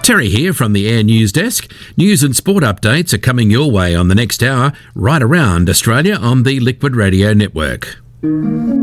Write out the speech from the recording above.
Terry here from the Air News Desk. News and sport updates are coming your way on the next hour, right around Australia on the Liquid Radio Network.